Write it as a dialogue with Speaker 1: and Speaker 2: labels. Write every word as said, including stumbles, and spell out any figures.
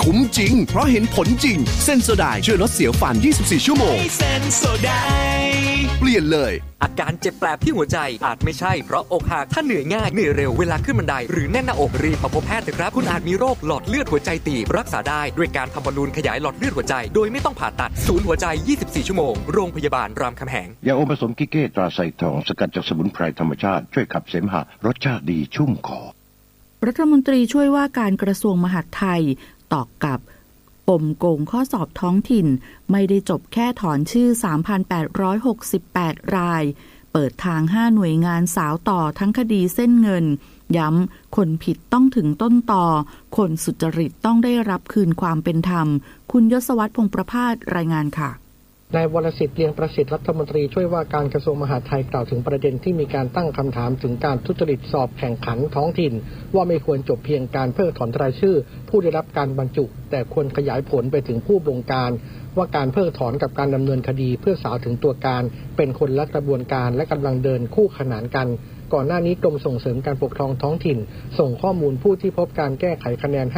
Speaker 1: คุ้มจริงเพราะเห็นผลจริงเซนโซไดช่วยลดเสียวฟันยี่สิบสี่ชั่วโมงเซนโซไดเปลี่ยนเลย
Speaker 2: อาการเจ็บแปลบที่หัวใจอาจไม่ใช่เพราะอกหักถ้าเหนื่อยง่ายเหนื่อยเร็วเวลาขึ้นบันไดหรือแน่นหน้าอกรีบมาพบแพทย์เถอะครับคุณอาจมีโรคหลอดเลือดหัวใจตีบรักษาได้ด้วยการทำบอลลูนขยายหลอดเลือดหัวใจโดยไม่ต้องผ่าตัดศูนย์หัวใจยี่สิบสี่ชั่วโมงโรงพยาบาลรามคำแหง
Speaker 3: ยาอมผสมกิเก้ตราไซทองสกัดจากสมุนไพรธรรมชาติช่วยขับเสมหะรสชาติดีชุ่มคอ
Speaker 4: รัฐมนตรีช่วยว่าการกระทรวงมหาดไทยตอบกับปมโกงข้อสอบท้องถิ่นไม่ได้จบแค่ถอนชื่อ สามพันแปดร้อยหกสิบแปด รายเปิดทางห้าหน่วยงานสาวต่อทั้งคดีเส้นเงินย้ำคนผิดต้องถึงต้นตอคนสุจริตต้องได้รับคืนความเป็นธรรมคุณยศวัฒน์พงษ์ประภาสรายงานค่ะ
Speaker 5: นายวรสิทธิ์เลียงประสิทธิ์รัฐมนตรีช่วยว่าการกระทรวงมหาดไทยกล่าวถึงประเด็นที่มีการตั้งคำถามถึงการทุจริตสอบแข่งขันท้องถิ่นว่าไม่ควรจบเพียงการเพิกถอนรายชื่อผู้ได้รับการบรรจุแต่ควรขยายผลไปถึงผู้บงการว่าการเพิกถอนกับการดำเนินคดีเพื่อสาวถึงตัวการเป็นคนละกระบวนการและกำลังเดินคู่ขนานกันก่อนหน้านี้กรมส่งเสริมการปกครองท้องถิ่นส่งข้อมูลผู้ที่พบการแก้ไขคะแนน